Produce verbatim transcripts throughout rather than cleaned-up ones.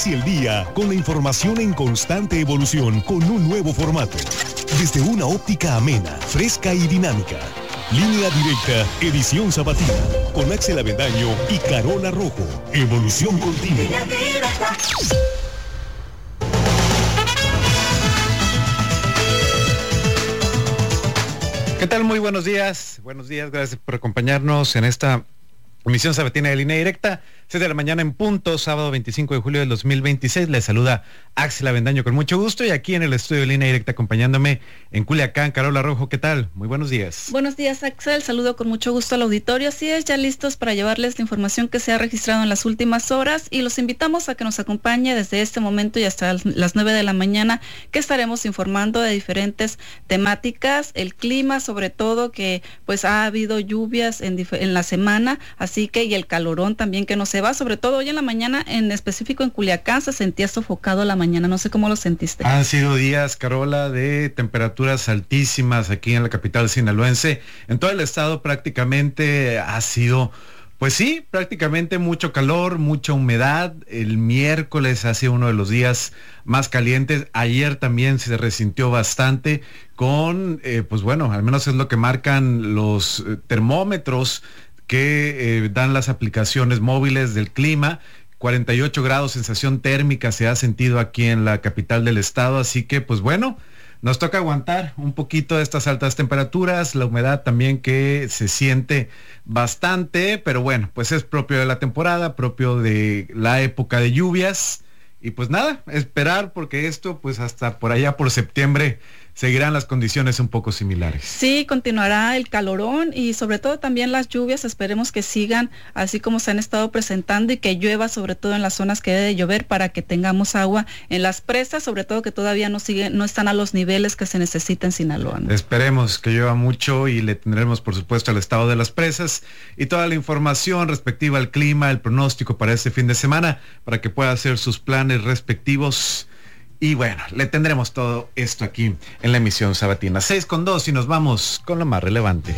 Inicia el día con la información en constante evolución con un nuevo formato. Desde una óptica amena, fresca y dinámica. Línea Directa, edición sabatina, con Axel Avendaño y Carola Rojo. Evolución continua. ¿Qué tal? Muy buenos días. Buenos días, gracias por acompañarnos en esta emisión sabatina de Línea Directa, seis de la mañana en punto, sábado veinticinco de julio del dos mil veintiséis. Les saluda Axel Avendaño con mucho gusto y aquí en el estudio de Línea Directa acompañándome en Culiacán, Carola Rojo. ¿Qué tal? Muy buenos días. Buenos días, Axel. Saludo con mucho gusto al auditorio. Así es, ya listos para llevarles la información que se ha registrado en las últimas horas y los invitamos a que nos acompañe desde este momento y hasta las nueve de la mañana, que estaremos informando de diferentes temáticas, el clima sobre todo, que pues ha habido lluvias en, dif- en la semana, así que y el calorón también que no se va, sobre todo hoy en la mañana, en específico en Culiacán, se sentía sofocado la mañana. No sé cómo lo sentiste. Han sido días, Carola, de temperaturas altísimas aquí en la capital sinaloense. En todo el estado prácticamente ha sido, pues sí, prácticamente mucho calor, mucha humedad. El miércoles ha sido uno de los días más calientes. Ayer también se resintió bastante con, eh, pues bueno, al menos es lo que marcan los eh, termómetros que eh, dan las aplicaciones móviles del clima. cuarenta y ocho grados, sensación térmica se ha sentido aquí en la capital del estado, así que pues bueno, nos toca aguantar un poquito de estas altas temperaturas, la humedad también que se siente bastante, pero bueno, pues es propio de la temporada, propio de la época de lluvias, y pues nada, esperar porque esto pues hasta por allá por septiembre seguirán las condiciones un poco similares. Sí, continuará el calorón y sobre todo también las lluvias, esperemos que sigan así como se han estado presentando y que llueva sobre todo en las zonas que debe de llover para que tengamos agua en las presas, sobre todo que todavía no siguen, no están a los niveles que se necesita en Sinaloa, ¿no? Esperemos que llueva mucho y le tendremos por supuesto el estado de las presas y toda la información respectiva al clima, el pronóstico para este fin de semana, para que pueda hacer sus planes respectivos. Y bueno, le tendremos todo esto aquí en la emisión sabatina. seis con dos y nos vamos con lo más relevante.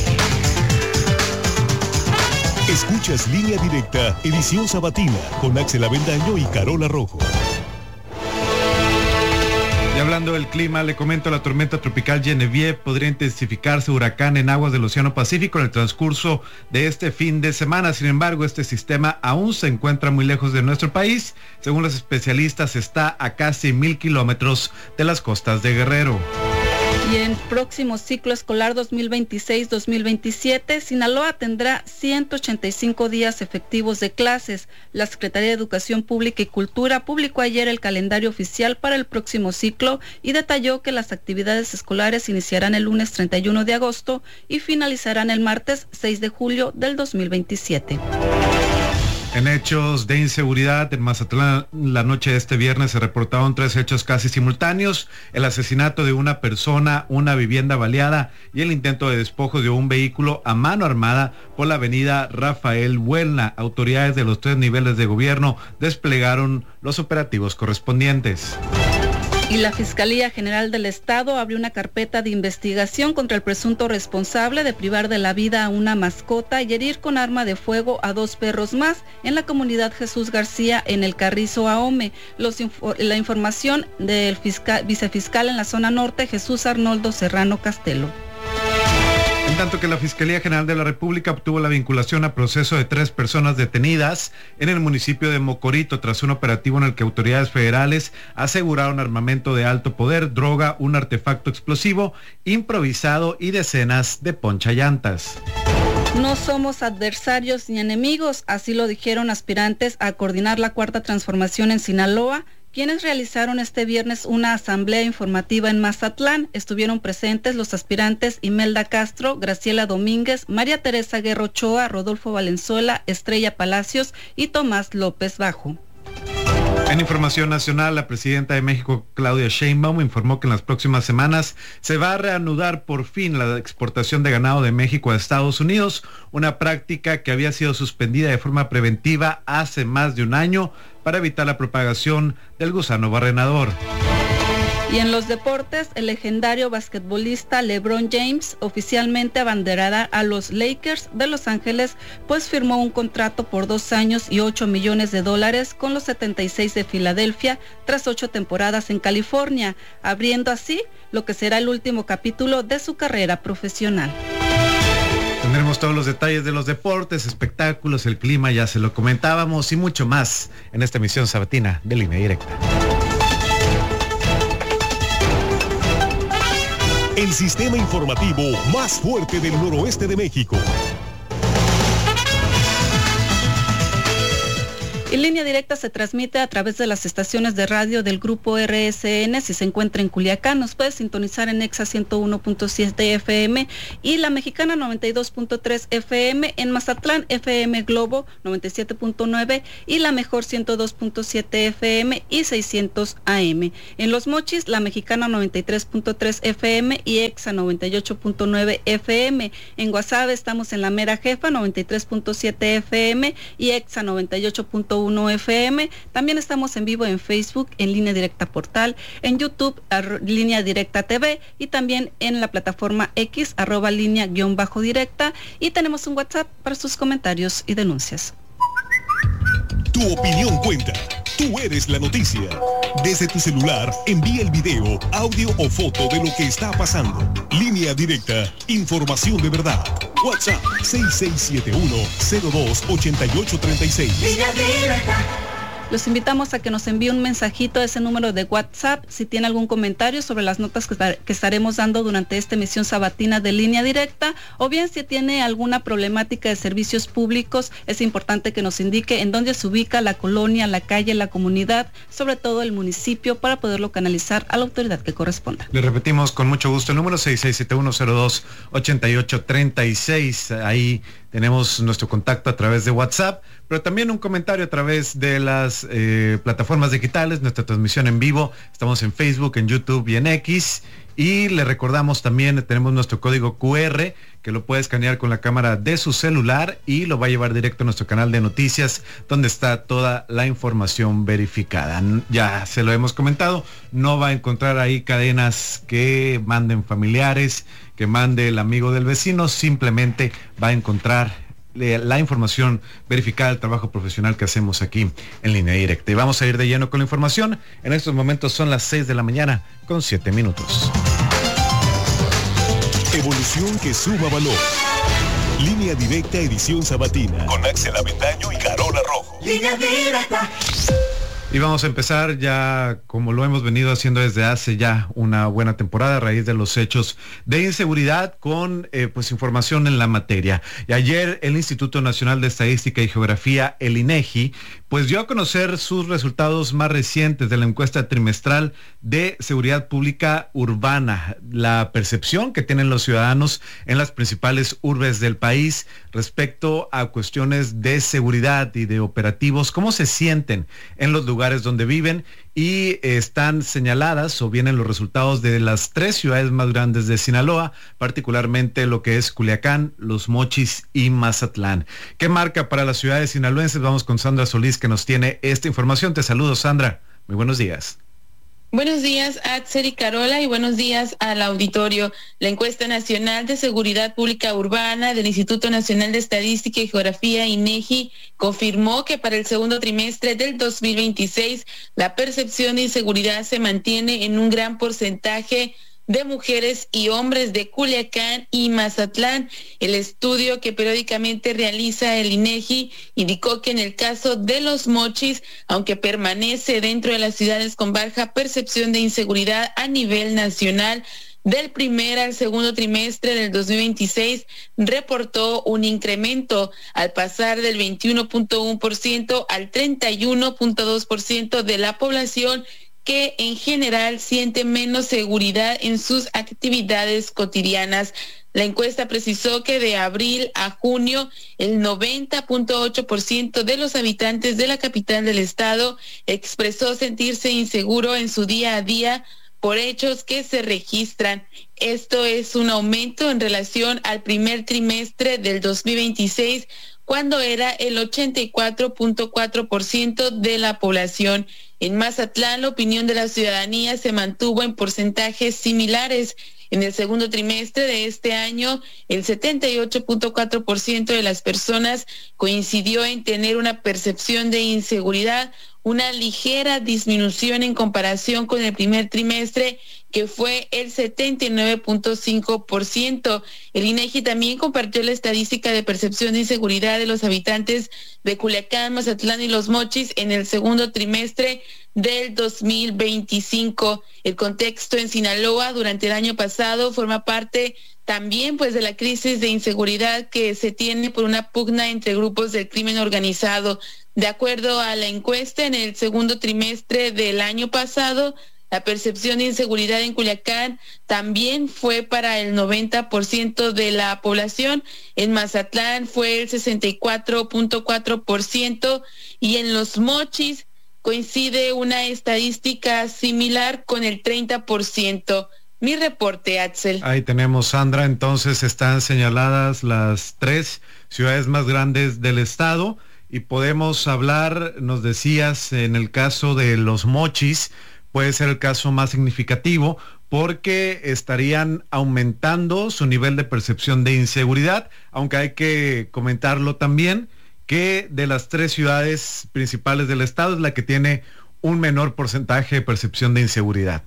Escuchas Línea Directa, edición sabatina, con Axel Avendaño y Carola Rojo. Y hablando del clima, le comento, la tormenta tropical Genevieve podría intensificarse huracán en aguas del Océano Pacífico en el transcurso de este fin de semana. Sin embargo, este sistema aún se encuentra muy lejos de nuestro país. Según los especialistas, está a casi mil kilómetros de las costas de Guerrero. Y en próximo ciclo escolar dos mil veintiséis dos mil veintisiete, Sinaloa tendrá ciento ochenta y cinco días efectivos de clases. La Secretaría de Educación Pública y Cultura publicó ayer el calendario oficial para el próximo ciclo y detalló que las actividades escolares iniciarán el lunes treinta y uno de agosto y finalizarán el martes seis de julio del dos mil veintisiete. En hechos de inseguridad, en Mazatlán, la noche de este viernes se reportaron tres hechos casi simultáneos: el asesinato de una persona, una vivienda baleada y el intento de despojo de un vehículo a mano armada por la avenida Rafael Buelna. Autoridades de los tres niveles de gobierno desplegaron los operativos correspondientes. Y la Fiscalía General del Estado abrió una carpeta de investigación contra el presunto responsable de privar de la vida a una mascota y herir con arma de fuego a dos perros más en la comunidad Jesús García en el Carrizo Ahome. Los info- la información del fiscal, vicefiscal en la zona norte, Jesús Arnoldo Serrano Castelo. En tanto que la Fiscalía General de la República obtuvo la vinculación a proceso de tres personas detenidas en el municipio de Mocorito tras un operativo en el que autoridades federales aseguraron armamento de alto poder, droga, un artefacto explosivo improvisado y decenas de ponchallantas. No somos adversarios ni enemigos, así lo dijeron aspirantes a coordinar la Cuarta Transformación en Sinaloa, quienes realizaron este viernes una asamblea informativa en Mazatlán. Estuvieron presentes los aspirantes Imelda Castro, Graciela Domínguez, María Teresa Guerra Ochoa, Rodolfo Valenzuela, Estrella Palacios y Tomás López Bajo. En información nacional, la presidenta de México, Claudia Sheinbaum, informó que en las próximas semanas se va a reanudar por fin la exportación de ganado de México a Estados Unidos, una práctica que había sido suspendida de forma preventiva hace más de un año para evitar la propagación del gusano barrenador. Y en los deportes, el legendario basquetbolista LeBron James oficialmente abanderará a los Lakers de Los Ángeles, pues firmó un contrato por dos años y ocho millones de dólares con los setenta y seis de Filadelfia tras ocho temporadas en California, abriendo así lo que será el último capítulo de su carrera profesional. Tendremos todos los detalles de los deportes, espectáculos, el clima, ya se lo comentábamos, y mucho más en esta emisión sabatina de Línea Directa. El sistema informativo más fuerte del noroeste de México. Y Línea Directa se transmite a través de las estaciones de radio del Grupo R S N. Si se encuentra en Culiacán, nos puede sintonizar en Exa ciento uno punto siete F M y La Mexicana noventa y dos punto tres F M, en Mazatlán F M Globo noventa y siete punto nueve y La Mejor ciento dos punto siete F M y seiscientos A M. En Los Mochis, La Mexicana noventa y tres punto tres F M y Exa noventa y ocho punto nueve F M. En Guasave estamos en La Mera Jefa noventa y tres punto siete F M y Exa noventa y ocho punto uno F M. También estamos en vivo en Facebook, en Línea Directa Portal, en YouTube, ar, Línea Directa T V, y también en la plataforma X, arroba línea guión bajo directa, y tenemos un WhatsApp para sus comentarios y denuncias. Tu opinión cuenta. Tú eres la noticia. Desde tu celular, envía el video, audio o foto de lo que está pasando. Línea Directa, información de verdad. WhatsApp seis seis siete uno cero dos ocho ocho tres seis. Línea Directa. Los invitamos a que nos envíe un mensajito a ese número de WhatsApp si tiene algún comentario sobre las notas que, que estaremos dando durante esta emisión sabatina de Línea Directa, o bien si tiene alguna problemática de servicios públicos. Es importante que nos indique en dónde se ubica la colonia, la calle, la comunidad, sobre todo el municipio, para poderlo canalizar a la autoridad que corresponda. Le repetimos con mucho gusto el número seis seis siete uno cero dos ocho ocho tres seis. Ahí tenemos nuestro contacto a través de WhatsApp, pero también un comentario a través de las eh, plataformas digitales, nuestra transmisión en vivo. Estamos en Facebook, en YouTube y en X. Y le recordamos también, tenemos nuestro código Q R, que lo puede escanear con la cámara de su celular y lo va a llevar directo a nuestro canal de noticias, donde está toda la información verificada. Ya se lo hemos comentado, no va a encontrar ahí cadenas que manden familiares, que mande el amigo del vecino, simplemente va a encontrar la información verificada del trabajo profesional que hacemos aquí en Línea Directa. Y vamos a ir de lleno con la información. En estos momentos son las seis de la mañana con siete minutos. Evolución que suma valor. Línea Directa edición sabatina. Con Axel Avendaño y Carola Rojo. Línea Directa. Y vamos a empezar ya como lo hemos venido haciendo desde hace ya una buena temporada a raíz de los hechos de inseguridad con eh, pues información en la materia. Y ayer el Instituto Nacional de Estadística y Geografía, el INEGI, pues dio a conocer sus resultados más recientes de la encuesta trimestral de seguridad pública urbana, la percepción que tienen los ciudadanos en las principales urbes del país respecto a cuestiones de seguridad y de operativos, cómo se sienten en los lugares donde viven, y están señaladas o vienen los resultados de las tres ciudades más grandes de Sinaloa, particularmente lo que es Culiacán, Los Mochis y Mazatlán. ¿Qué marca para las ciudades sinaloenses? Vamos con Sandra Solís, que nos tiene esta información. Te saludo, Sandra. Muy buenos días. Buenos días, Axel y Carola, y buenos días al auditorio. La encuesta nacional de seguridad pública urbana del Instituto Nacional de Estadística y Geografía, INEGI, confirmó que para el segundo trimestre del dos mil veintiséis la percepción de inseguridad se mantiene en un gran porcentaje de mujeres y hombres de Culiacán y Mazatlán. El estudio que periódicamente realiza el INEGI indicó que en el caso de Los Mochis, aunque permanece dentro de las ciudades con baja percepción de inseguridad a nivel nacional, del primer al segundo trimestre del dos mil veintiséis reportó un incremento al pasar del veintiuno punto uno por ciento al treinta y uno punto dos por ciento de la población que en general siente menos seguridad en sus actividades cotidianas. La encuesta precisó que de abril a junio, el noventa punto ocho por ciento de los habitantes de la capital del estado expresó sentirse inseguro en su día a día por hechos que se registran. Esto es un aumento en relación al primer trimestre del dos mil veintiséis, cuando era el ochenta y cuatro punto cuatro por ciento de la población. En Mazatlán, la opinión de la ciudadanía se mantuvo en porcentajes similares. En el segundo trimestre de este año, el setenta y ocho punto cuatro por ciento de las personas coincidió en tener una percepción de inseguridad, una ligera disminución en comparación con el primer trimestre, que fue el setenta y nueve punto cinco por ciento. El INEGI también compartió la estadística de percepción de inseguridad de los habitantes de Culiacán, Mazatlán y Los Mochis en el segundo trimestre del dos mil veinticinco. El contexto en Sinaloa durante el año pasado forma parte también pues de la crisis de inseguridad que se tiene por una pugna entre grupos del crimen organizado. De acuerdo a la encuesta, en el segundo trimestre del año pasado, la percepción de inseguridad en Culiacán también fue para el noventa por ciento de la población. En Mazatlán fue el sesenta y cuatro punto cuatro por ciento y en Los Mochis coincide una estadística similar con el treinta por ciento. Mi reporte, Axel. Ahí tenemos, Sandra. Entonces están señaladas las tres ciudades más grandes del estado y podemos hablar, nos decías, en el caso de Los Mochis, puede ser el caso más significativo porque estarían aumentando su nivel de percepción de inseguridad, aunque hay que comentarlo también que de las tres ciudades principales del estado es la que tiene un menor porcentaje de percepción de inseguridad.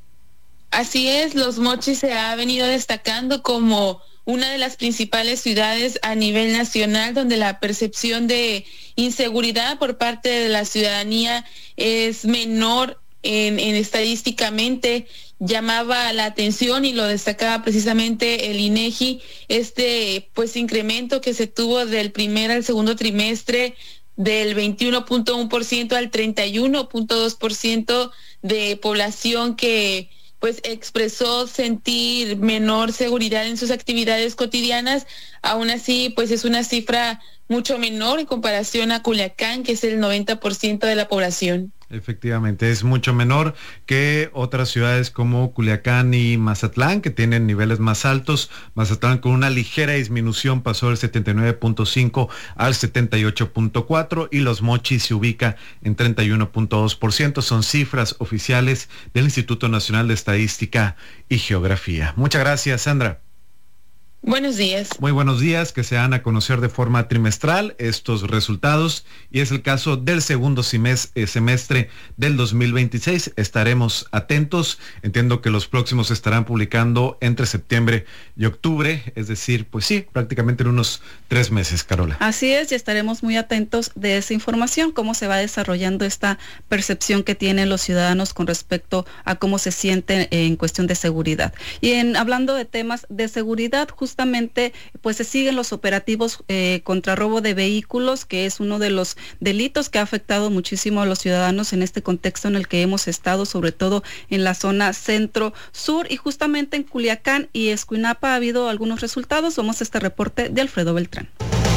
Así es, Los Mochis se ha venido destacando como una de las principales ciudades a nivel nacional donde la percepción de inseguridad por parte de la ciudadanía es menor en, en estadísticamente. Llamaba la atención y lo destacaba precisamente el INEGI, este pues incremento que se tuvo del primer al segundo trimestre del veintiuno punto uno por ciento al treinta y uno punto dos por ciento de población que pues expresó sentir menor seguridad en sus actividades cotidianas. Aún así, pues es una cifra mucho menor en comparación a Culiacán, que es el noventa por ciento de la población. Efectivamente, es mucho menor que otras ciudades como Culiacán y Mazatlán, que tienen niveles más altos. Mazatlán con una ligera disminución pasó del setenta y nueve punto cinco al setenta y ocho punto cuatro y Los Mochis se ubica en treinta y uno punto dos por ciento. Son cifras oficiales del Instituto Nacional de Estadística y Geografía. Muchas gracias, Sandra. Buenos días. Muy buenos días, que se dan a conocer de forma trimestral estos resultados y es el caso del segundo semestre del dos mil veintiséis. Estaremos atentos. Entiendo que los próximos se estarán publicando entre septiembre y octubre, es decir, pues sí, prácticamente en unos tres meses, Carola. Así es, y estaremos muy atentos de esa información, cómo se va desarrollando esta percepción que tienen los ciudadanos con respecto a cómo se sienten en cuestión de seguridad. Y en hablando de temas de seguridad, justamente Justamente, pues se siguen los operativos eh, contra robo de vehículos, que es uno de los delitos que ha afectado muchísimo a los ciudadanos en este contexto en el que hemos estado, sobre todo en la zona centro-sur, y justamente en Culiacán y Escuinapa ha habido algunos resultados. Vamos a este reporte de Alfredo Beltrán.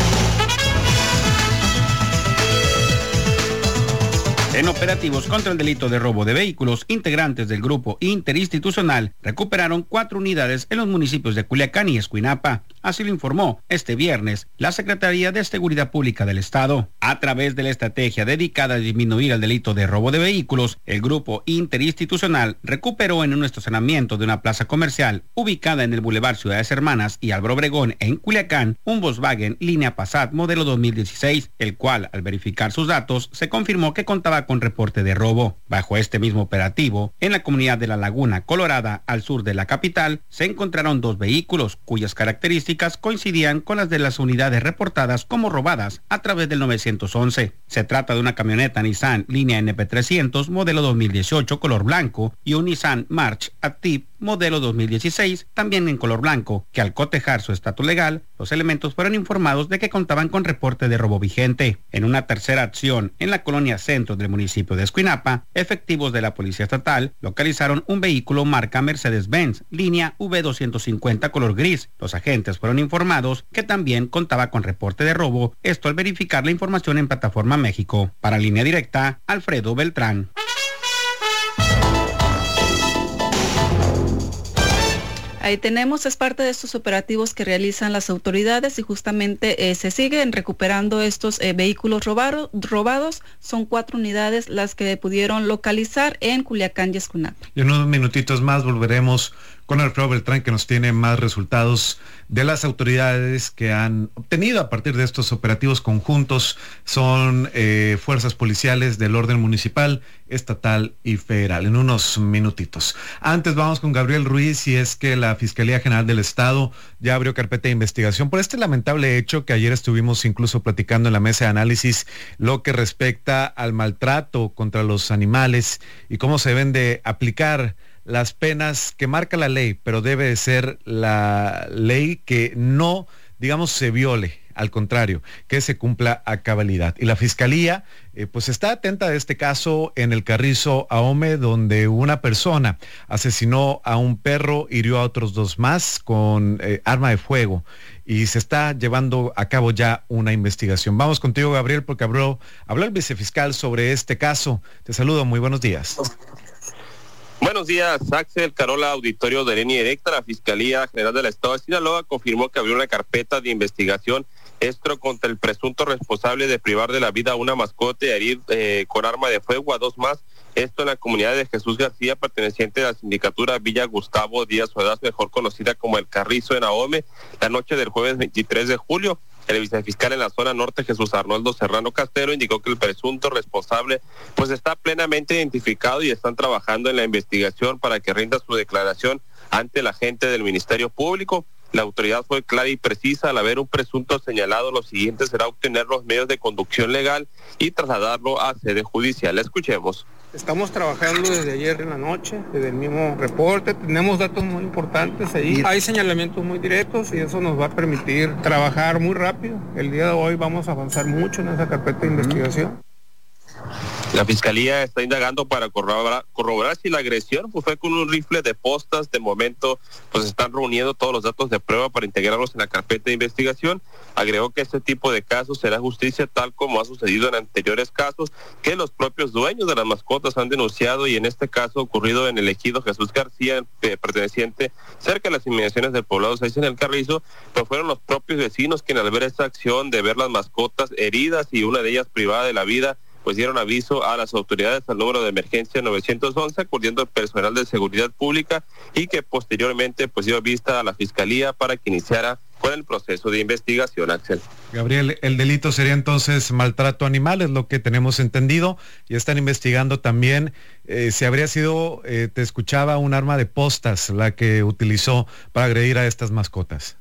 En operativos contra el delito de robo de vehículos, integrantes del grupo interinstitucional recuperaron cuatro unidades en los municipios de Culiacán y Escuinapa. Así lo informó este viernes la Secretaría de Seguridad Pública del Estado. A través de la estrategia dedicada a disminuir el delito de robo de vehículos, el grupo interinstitucional recuperó en un estacionamiento de una plaza comercial ubicada en el Boulevard Ciudades Hermanas y Álvaro Obregón en Culiacán un Volkswagen línea Passat modelo dos mil dieciséis, el cual al verificar sus datos se confirmó que contaba con reporte de robo. Bajo este mismo operativo, en la comunidad de La Laguna Colorada, al sur de la capital, se encontraron dos vehículos cuyas características coincidían con las de las unidades reportadas como robadas a través del nueve once. Se trata de una camioneta Nissan línea N P trescientos modelo dos mil dieciocho color blanco y un Nissan March Active modelo dos mil dieciséis también en color blanco, que al cotejar su estatus legal, los elementos fueron informados de que contaban con reporte de robo vigente. En una tercera acción en la colonia centro del municipio de Escuinapa, efectivos de la Policía Estatal localizaron un vehículo marca Mercedes-Benz línea V doscientos cincuenta color gris. Los agentes fueron informados que también contaba con reporte de robo, esto al verificar la información en Plataforma México. Para Línea Directa, Alfredo Beltrán. Ahí tenemos, es parte de estos operativos que realizan las autoridades y justamente eh, se siguen recuperando estos eh, vehículos robado, robados. Son cuatro unidades las que pudieron localizar en Culiacán y Escuinapa. Y en unos minutitos más volveremos con Alfredo Beltrán, que nos tiene más resultados de las autoridades que han obtenido a partir de estos operativos conjuntos. Son eh, fuerzas policiales del orden municipal, estatal y federal. En unos minutitos. Antes vamos con Gabriel Ruiz, y es que la Fiscalía General del Estado ya abrió carpeta de investigación por este lamentable hecho que ayer estuvimos incluso platicando en la mesa de análisis, lo que respecta al maltrato contra los animales y cómo se deben de aplicar las penas que marca la ley, pero debe de ser la ley que no, digamos, se viole, al contrario, que se cumpla a cabalidad. Y la Fiscalía, eh, pues está atenta a este caso en el Carrizo Ahome, donde una persona asesinó a un perro, hirió a otros dos más con eh, arma de fuego, y se está llevando a cabo ya una investigación. Vamos contigo, Gabriel, porque habló, habló el vicefiscal sobre este caso. Te saludo, muy buenos días. Buenos días, Axel, Carola, auditorio de Línea Directa. La Fiscalía General del Estado de Sinaloa confirmó que abrió una carpeta de investigación esto contra el presunto responsable de privar de la vida a una mascota y herir eh, con arma de fuego a dos más. Esto en la comunidad de Jesús García, perteneciente a la sindicatura Villa Gustavo Díaz Ordaz, mejor conocida como El Carrizo en Ahome, la noche del jueves veintitrés de julio. El vicefiscal en la zona norte, Jesús Arnoldo Serrano Castero, indicó que el presunto responsable pues está plenamente identificado y están trabajando en la investigación para que rinda su declaración ante la gente del Ministerio Público. La autoridad fue clara y precisa: al haber un presunto señalado, lo siguiente será obtener los medios de conducción legal y trasladarlo a sede judicial. Escuchemos. Estamos trabajando desde ayer en la noche, desde el mismo reporte, tenemos datos muy importantes ahí, hay señalamientos muy directos y eso nos va a permitir trabajar muy rápido. El día de hoy vamos a avanzar mucho en esa carpeta de investigación. La Fiscalía está indagando para corroborar, corroborar si la agresión pues, fue con un rifle de postas. De momento, pues están reuniendo todos los datos de prueba para integrarlos en la carpeta de investigación. Agregó que este tipo de casos será justicia, tal como ha sucedido en anteriores casos que los propios dueños de las mascotas han denunciado, y en este caso ocurrido en el ejido Jesús García, eh, perteneciente cerca de las inmediaciones del poblado seis en El Carrizo, pues fueron los propios vecinos quienes, al ver esta acción de ver las mascotas heridas y una de ellas privada de la vida, pues dieron aviso a las autoridades al número de emergencia novecientos once, acudiendo al personal de seguridad pública, y que posteriormente pues dio vista a la Fiscalía para que iniciara con el proceso de investigación, Axel. Gabriel, el delito sería entonces maltrato animal, es lo que tenemos entendido, y están investigando también eh, si habría sido, eh, te escuchaba, un arma de postas la que utilizó para agredir a estas mascotas.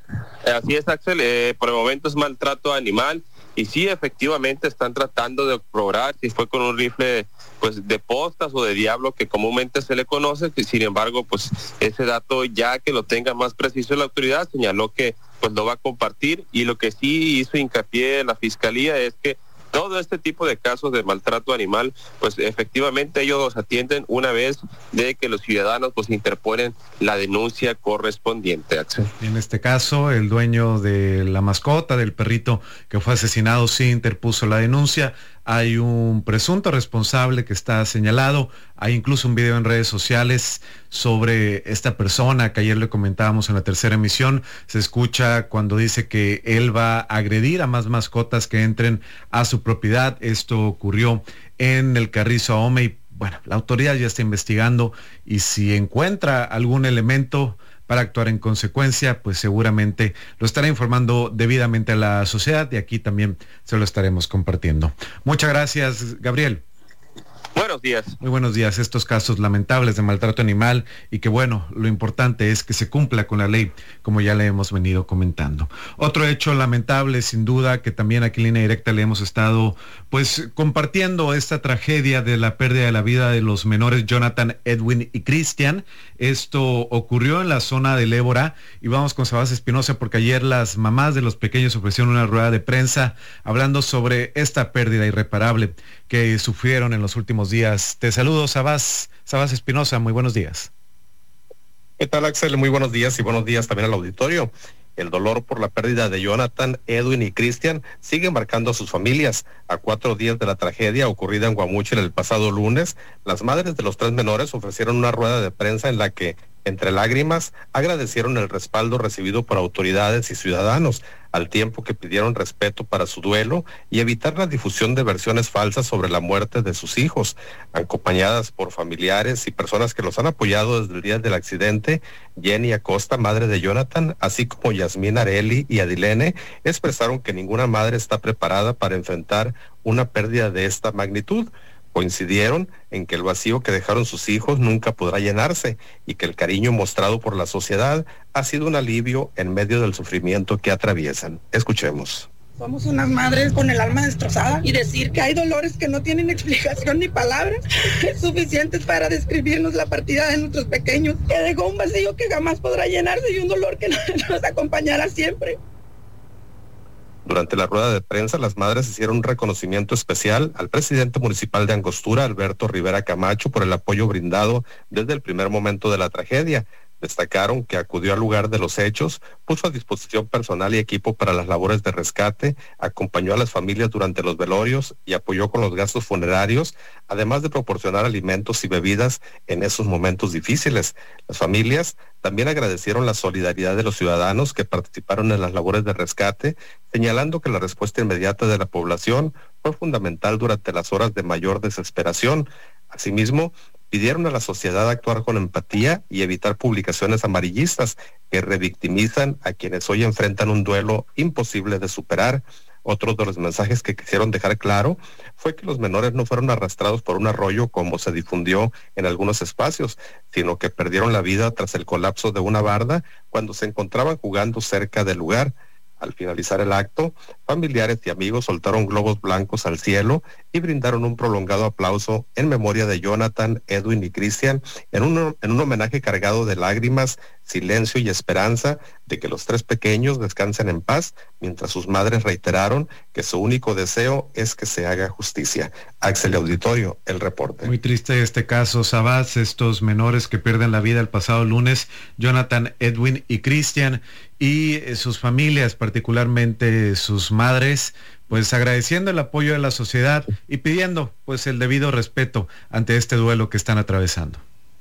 Así es, Axel, eh, por el momento es maltrato animal. Y sí, efectivamente están tratando de probar si fue con un rifle pues de postas o de diablo, que comúnmente se le conoce, que sin embargo pues ese dato, ya que lo tenga más preciso la autoridad, señaló que pues lo va a compartir. Y lo que sí hizo hincapié la Fiscalía es que todo este tipo de casos de maltrato animal, pues efectivamente ellos los atienden una vez de que los ciudadanos pues interponen la denuncia correspondiente, Axel. En este caso, el dueño de la mascota, del perrito que fue asesinado, sí interpuso la denuncia. Hay un presunto responsable que está señalado. Hay incluso un video en redes sociales sobre esta persona que ayer le comentábamos en la tercera emisión. Se escucha cuando dice que él va a agredir a más mascotas que entren a su propiedad. Esto ocurrió en el Carrizo Ahome y bueno, la autoridad ya está investigando, y si encuentra algún elemento para actuar en consecuencia, pues seguramente lo estará informando debidamente a la sociedad, y aquí también se lo estaremos compartiendo. Muchas gracias, Gabriel. Buenos días. Muy buenos días. Estos casos lamentables de maltrato animal, y que bueno, lo importante es que se cumpla con la ley, como ya le hemos venido comentando. Otro hecho lamentable, sin duda, que también aquí en Línea Directa le hemos estado pues compartiendo, esta tragedia de la pérdida de la vida de los menores Jonathan, Edwin y Christian. Esto ocurrió en la zona del Ébora, y vamos con Sabás Espinosa porque ayer las mamás de los pequeños ofrecieron una rueda de prensa hablando sobre esta pérdida irreparable que sufrieron en los últimos días. Te saludo, Sabás, Sabás Espinosa, muy buenos días. ¿Qué tal, Axel? Muy buenos días, y buenos días también al auditorio. El dolor por la pérdida de Jonathan, Edwin y Christian sigue marcando a sus familias. A cuatro días de la tragedia ocurrida en Guamúchil el pasado lunes, las madres de los tres menores ofrecieron una rueda de prensa en la que Entre lágrimas, agradecieron el respaldo recibido por autoridades y ciudadanos, al tiempo que pidieron respeto para su duelo y evitar la difusión de versiones falsas sobre la muerte de sus hijos. Acompañadas por familiares y personas que los han apoyado desde el día del accidente, Jenny Acosta, madre de Jonathan, así como Yasmín Areli y Adilene, expresaron que ninguna madre está preparada para enfrentar una pérdida de esta magnitud. Coincidieron en que el vacío que dejaron sus hijos nunca podrá llenarse y que el cariño mostrado por la sociedad ha sido un alivio en medio del sufrimiento que atraviesan. Escuchemos. Somos unas madres con el alma destrozada y decir que hay dolores que no tienen explicación ni palabras suficientes para describirnos la partida de nuestros pequeños, que dejó un vacío que jamás podrá llenarse y un dolor que nos acompañará siempre. Durante la rueda de prensa, las madres hicieron un reconocimiento especial al presidente municipal de Angostura, Alberto Rivera Camacho, por el apoyo brindado desde el primer momento de la tragedia. Destacaron que acudió al lugar de los hechos, puso a disposición personal y equipo para las labores de rescate, acompañó a las familias durante los velorios y apoyó con los gastos funerarios, además de proporcionar alimentos y bebidas en esos momentos difíciles. Las familias también agradecieron la solidaridad de los ciudadanos que participaron en las labores de rescate, señalando que la respuesta inmediata de la población fue fundamental durante las horas de mayor desesperación. Asimismo, pidieron a la sociedad actuar con empatía y evitar publicaciones amarillistas que revictimizan a quienes hoy enfrentan un duelo imposible de superar. Otro de los mensajes que quisieron dejar claro fue que los menores no fueron arrastrados por un arroyo como se difundió en algunos espacios, sino que perdieron la vida tras el colapso de una barda cuando se encontraban jugando cerca del lugar. Al finalizar el acto, familiares y amigos soltaron globos blancos al cielo y brindaron un prolongado aplauso en memoria de Jonathan, Edwin y Cristian, en un, en un homenaje cargado de lágrimas, silencio y esperanza de que los tres pequeños descansen en paz, mientras sus madres reiteraron que su único deseo es que se haga justicia. Axel Auditorio, el reporte. Muy triste este caso, Sabás, estos menores que pierden la vida el pasado lunes, Jonathan, Edwin y Cristian, y sus familias, particularmente sus madres, pues agradeciendo el apoyo de la sociedad y pidiendo pues el debido respeto ante este duelo que están atravesando.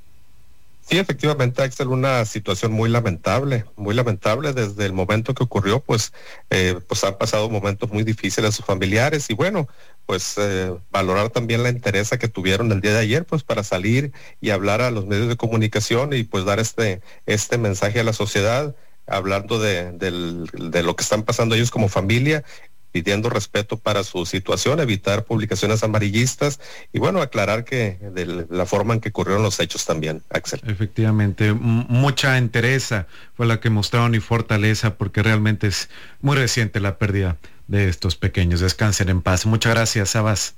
Sí, efectivamente, Axel, una situación muy lamentable, muy lamentable desde el momento que ocurrió, pues, eh, pues han pasado momentos muy difíciles a sus familiares y bueno, pues eh, valorar también la entereza que tuvieron el día de ayer, pues para salir y hablar a los medios de comunicación y pues dar este, este mensaje a la sociedad, hablando de, de, de lo que están pasando ellos como familia, pidiendo respeto para su situación, evitar publicaciones amarillistas y bueno, aclarar que de la forma en que ocurrieron los hechos también, Axel. Efectivamente, m- mucha entereza fue la que mostraron y fortaleza porque realmente es muy reciente la pérdida de estos pequeños. Descansen en paz. Muchas gracias, Sabás.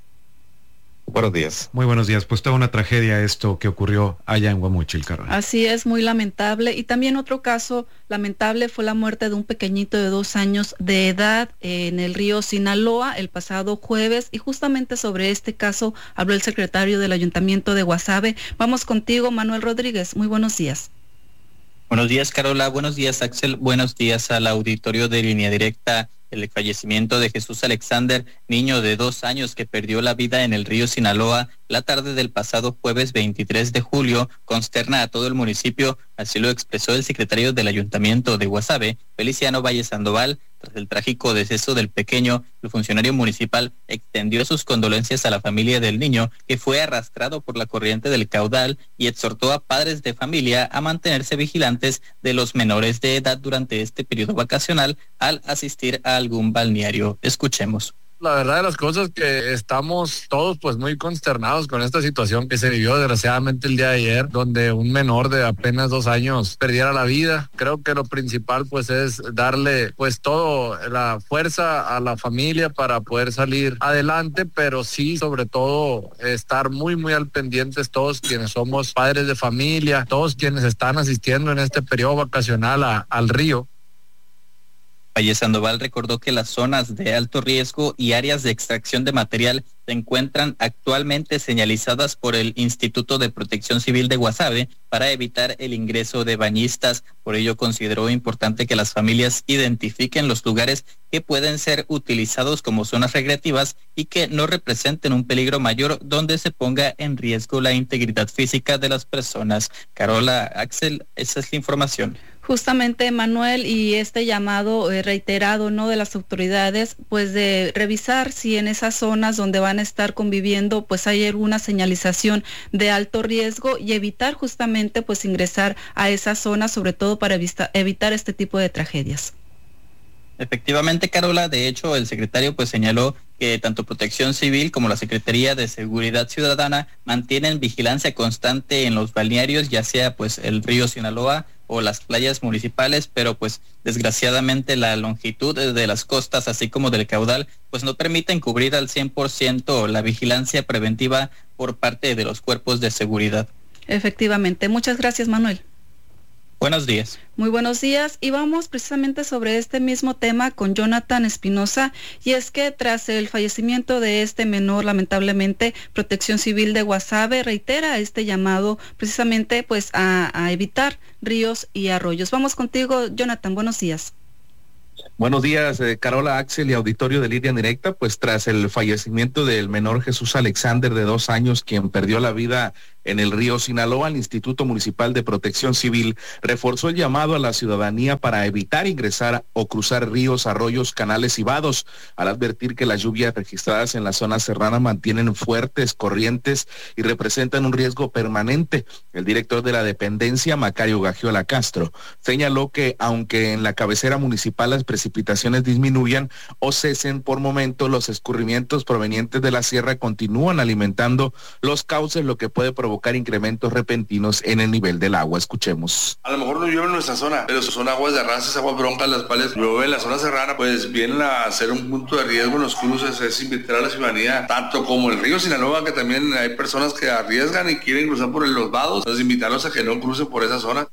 Buenos días. Muy buenos días. Pues toda una tragedia esto que ocurrió allá en Guamuchil, Carol. Así es, muy lamentable. Y también otro caso lamentable fue la muerte de un pequeñito de dos años de edad en el río Sinaloa el pasado jueves. Y justamente sobre este caso habló el secretario del Ayuntamiento de Guasave. Vamos contigo, Manuel Rodríguez. Muy buenos días. Buenos días, Carola. Buenos días, Axel. Buenos días al auditorio de Línea Directa. El fallecimiento de Jesús Alexander, niño de dos años que perdió la vida en el río Sinaloa la tarde del pasado jueves veintitrés de julio, consterna a todo el municipio, así lo expresó el secretario del Ayuntamiento de Guasave, Feliciano Valle Sandoval. Tras el trágico deceso del pequeño, el funcionario municipal extendió sus condolencias a la familia del niño que fue arrastrado por la corriente del caudal y exhortó a padres de familia a mantenerse vigilantes de los menores de edad durante este periodo vacacional al asistir a algún balneario. Escuchemos. La verdad de las cosas que estamos todos pues muy consternados con esta situación que se vivió desgraciadamente el día de ayer, donde un menor de apenas dos años perdiera la vida. Creo que lo principal pues es darle pues todo la fuerza a la familia para poder salir adelante, pero sí sobre todo estar muy muy al pendientes todos quienes somos padres de familia, todos quienes están asistiendo en este periodo vacacional a, al río. Valle Sandoval recordó que las zonas de alto riesgo y áreas de extracción de material se encuentran actualmente señalizadas por el Instituto de Protección Civil de Guasave para evitar el ingreso de bañistas. Por ello consideró importante que las familias identifiquen los lugares que pueden ser utilizados como zonas recreativas y que no representen un peligro mayor donde se ponga en riesgo la integridad física de las personas. Carola, Axel, esa es la información. Justamente, Manuel, y este llamado eh, reiterado, ¿no?, de las autoridades, pues de revisar si en esas zonas donde van a estar conviviendo, pues hay alguna señalización de alto riesgo y evitar justamente pues ingresar a esas zonas, sobre todo para evita- evitar este tipo de tragedias. Efectivamente, Carola, de hecho el secretario pues señaló que tanto Protección Civil como la Secretaría de Seguridad Ciudadana mantienen vigilancia constante en los balnearios, ya sea pues el río Sinaloa o las playas municipales, pero pues desgraciadamente la longitud de las costas así como del caudal pues no permiten cubrir al cien por ciento la vigilancia preventiva por parte de los cuerpos de seguridad. Efectivamente, muchas gracias, Manuel. Buenos días. Muy buenos días, y vamos precisamente sobre este mismo tema con Jonathan Espinosa, y es que tras el fallecimiento de este menor, lamentablemente, Protección Civil de Guasave reitera este llamado precisamente pues a, a evitar ríos y arroyos. Vamos contigo, Jonathan, buenos días. Buenos días, eh, Carola, Axel y auditorio de Línea Directa. Pues tras el fallecimiento del menor Jesús Alexander de dos años, quien perdió la vida en el río Sinaloa, el Instituto Municipal de Protección Civil reforzó el llamado a la ciudadanía para evitar ingresar o cruzar ríos, arroyos, canales y vados, al advertir que las lluvias registradas en la zona serrana mantienen fuertes corrientes y representan un riesgo permanente. El director de la dependencia, Macario Gagiola Castro, señaló que aunque en la cabecera municipal las precipitaciones disminuyan o cesen por momento, los escurrimientos provenientes de la sierra continúan alimentando los cauces, lo que puede provocar incrementos repentinos en el nivel del agua. Escuchemos. A lo mejor no llueve en nuestra zona, pero son aguas de arrastres, aguas broncas, las cuales llueve en la zona serrana, pues vienen a ser un punto de riesgo en los cruces. Es invitar a la ciudadanía, tanto como el río Sinaloa, que también hay personas que arriesgan y quieren cruzar por los vados, entonces invitarlos a que no crucen por esa zona.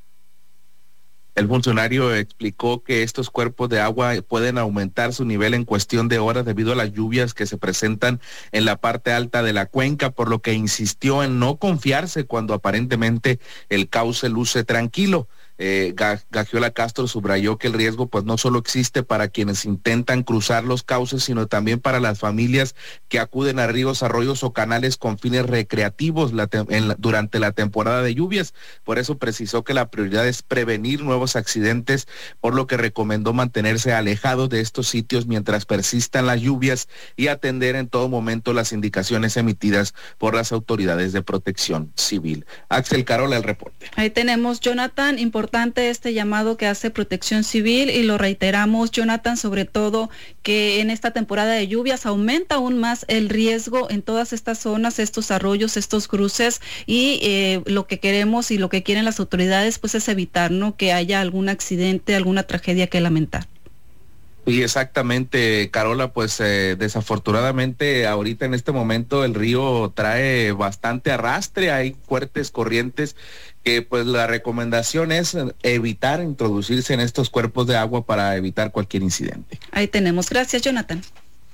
El funcionario explicó que estos cuerpos de agua pueden aumentar su nivel en cuestión de horas debido a las lluvias que se presentan en la parte alta de la cuenca, por lo que insistió en no confiarse cuando aparentemente el cauce luce tranquilo. Eh, Gagiola Castro subrayó que el riesgo pues no solo existe para quienes intentan cruzar los cauces, sino también para las familias que acuden a ríos, arroyos o canales con fines recreativos la en la, durante la temporada de lluvias. Por eso precisó que la prioridad es prevenir nuevos accidentes, por lo que recomendó mantenerse alejados de estos sitios mientras persistan las lluvias y atender en todo momento las indicaciones emitidas por las autoridades de protección civil. Axel, Carola, el reporte. Ahí tenemos, Jonathan, importante este llamado que hace Protección Civil, y lo reiteramos, Jonathan, sobre todo que en esta temporada de lluvias aumenta aún más el riesgo en todas estas zonas, estos arroyos, estos cruces, y eh, lo que queremos y lo que quieren las autoridades pues es evitar, ¿no?, que haya algún accidente, alguna tragedia que lamentar. Y exactamente, Carola, pues eh, desafortunadamente ahorita en este momento el río trae bastante arrastre, hay fuertes corrientes que pues la recomendación es evitar introducirse en estos cuerpos de agua para evitar cualquier incidente. Ahí tenemos. Gracias, Jonathan.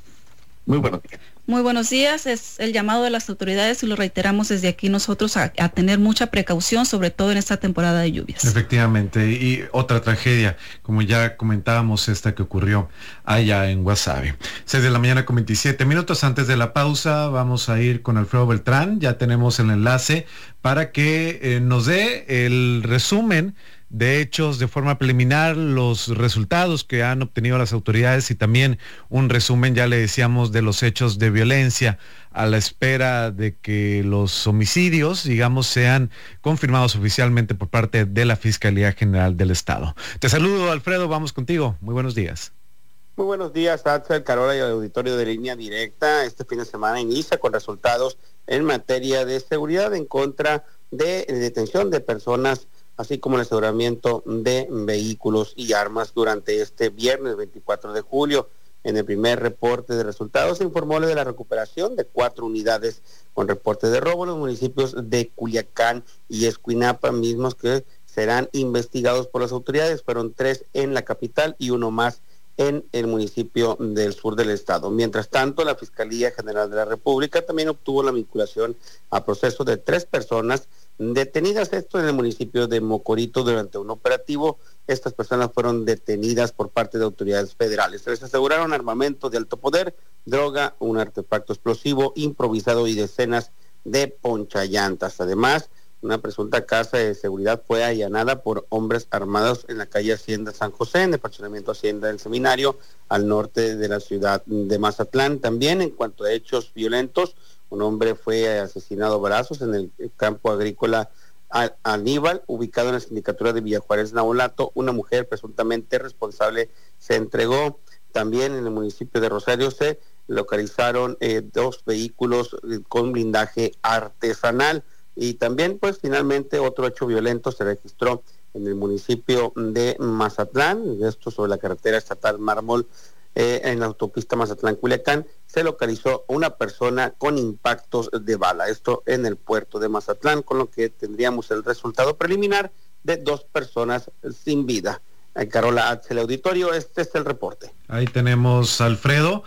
Muy buenos días. Muy buenos días, es el llamado de las autoridades y lo reiteramos desde aquí nosotros a, a tener mucha precaución, sobre todo en esta temporada de lluvias. Efectivamente, y otra tragedia, como ya comentábamos, esta que ocurrió allá en Guasave. seis de la mañana con veintisiete minutos. Antes de la pausa vamos a ir con Alfredo Beltrán, ya tenemos el enlace para que eh, nos dé el resumen de hechos de forma preliminar, los resultados que han obtenido las autoridades y también un resumen, ya le decíamos, de los hechos de violencia a la espera de que los homicidios, digamos, sean confirmados oficialmente por parte de la Fiscalía General del Estado. Te saludo, Alfredo, vamos contigo. Muy buenos días. Muy buenos días, Axel, Carola y el auditorio de Línea Directa. Este fin de semana inicia con resultados en materia de seguridad en contra de detención de personas, así como el aseguramiento de vehículos y armas durante este viernes veinticuatro de julio. En el primer reporte de resultados se informó de la recuperación de cuatro unidades con reporte de robo en los municipios de Culiacán y Escuinapa, mismos que serán investigados por las autoridades. Fueron tres en la capital y uno más en el municipio del sur del estado. Mientras tanto, la Fiscalía General de la República también obtuvo la vinculación a proceso de tres personas detenidas, esto en el municipio de Mocorito durante un operativo. Estas personas fueron detenidas por parte de autoridades federales. Se les aseguraron armamento de alto poder, droga, un artefacto explosivo improvisado y decenas de ponchallantas. Además, una presunta casa de seguridad fue allanada por hombres armados en la calle Hacienda San José, en el fraccionamiento Hacienda del Seminario, al norte de la ciudad de Mazatlán. También, en cuanto a hechos violentos, un hombre fue asesinado a balazos en el campo agrícola Aníbal, ubicado en la sindicatura de Villa Juárez, Navolato. Una mujer presuntamente responsable se entregó. También en el municipio de Rosario se localizaron eh, dos vehículos eh, con blindaje artesanal. Y también, pues, finalmente otro hecho violento se registró en el municipio de Mazatlán, esto sobre la carretera estatal Mármol, eh, en la autopista Mazatlán-Culiacán. Se localizó una persona con impactos de bala, esto en el puerto de Mazatlán, con lo que tendríamos el resultado preliminar de dos personas sin vida. Carola Axel Auditorio, este es el reporte. Ahí tenemos a Alfredo,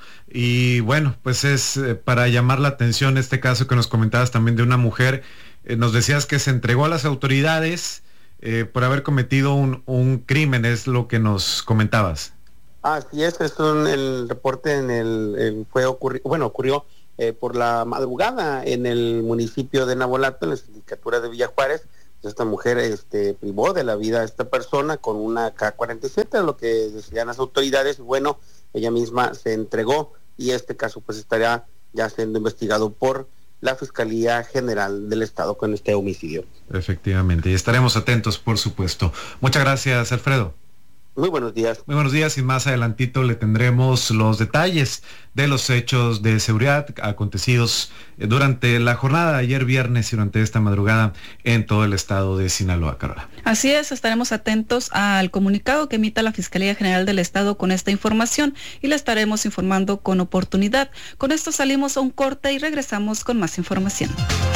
y bueno, pues es eh, para llamar la atención este caso que nos comentabas también de una mujer. Eh, nos decías que se entregó a las autoridades eh, por haber cometido un, un crimen, es lo que nos comentabas. Así es, es un, el reporte en el, el fue ocurri, bueno ocurrió eh, por la madrugada en el municipio de Navolato, en la sindicatura de Villa Juárez. Esta mujer este, privó de la vida a esta persona con una K cuarenta y siete, lo que decían las autoridades. Bueno, ella misma se entregó y este caso pues estará ya siendo investigado por la Fiscalía General del Estado con este homicidio. Efectivamente, y estaremos atentos, por supuesto. Muchas gracias, Alfredo. Muy buenos días. Muy buenos días, y más adelantito le tendremos los detalles de los hechos de seguridad acontecidos durante la jornada de ayer viernes y durante esta madrugada en todo el estado de Sinaloa, Carola. Así es, estaremos atentos al comunicado que emita la Fiscalía General del Estado con esta información y la estaremos informando con oportunidad. Con esto salimos a un corte y regresamos con más información.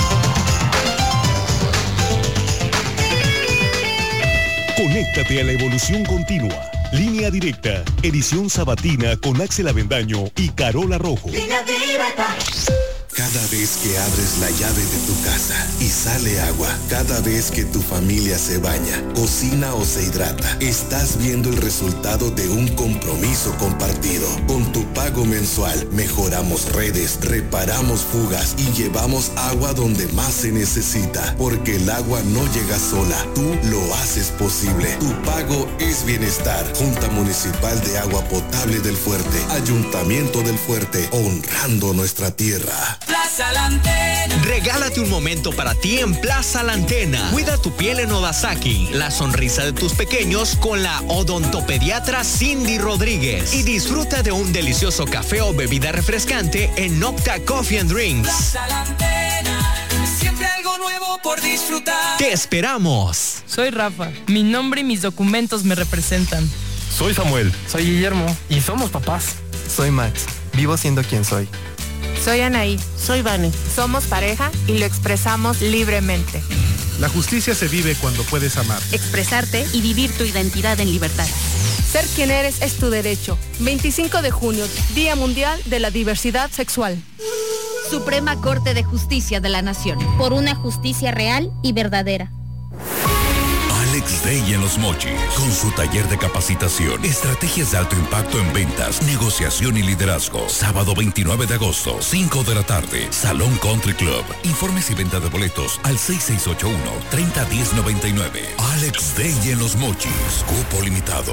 Conéctate a la evolución continua. Línea Directa, edición sabatina con Axel Avendaño y Carola Rojo. Línea Directa. Cada vez que abres la llave de tu casa y sale agua, cada vez que tu familia se baña, cocina o se hidrata, estás viendo el resultado de un compromiso compartido. Con tu pago mensual, mejoramos redes, reparamos fugas y llevamos agua donde más se necesita. Porque el agua no llega sola, tú lo haces posible. Tu pago es bienestar. Junta Municipal de Agua Potable del Fuerte, Ayuntamiento del Fuerte, honrando nuestra tierra. Plaza La Antena. Regálate un momento para ti en Plaza La Antena. Cuida tu piel en Odasaki, la sonrisa de tus pequeños con la odontopediatra Cindy Rodríguez. Y disfruta de un delicioso café o bebida refrescante en Nocta Coffee and Drinks. Plaza La Antena, siempre algo nuevo por disfrutar. Te esperamos. Soy Rafa, mi nombre y mis documentos me representan. Soy Samuel. Soy Guillermo y somos papás. Soy Max, vivo siendo quien soy. Soy Anaí. Soy Vane. Somos pareja y lo expresamos libremente. La justicia se vive cuando puedes amar, expresarte y vivir tu identidad en libertad. Ser quien eres es tu derecho. veinticinco de junio, Día Mundial de la Diversidad Sexual. Suprema Corte de Justicia de la Nación. Por una justicia real y verdadera. Alex Day en Los Mochis, con su taller de capacitación, estrategias de alto impacto en ventas, negociación y liderazgo. Sábado veintinueve de agosto, cinco de la tarde, Salón Country Club. Informes y venta de boletos al seis seis ocho uno, tres cero uno cero nueve nueve. Alex Day en Los Mochis, cupo limitado.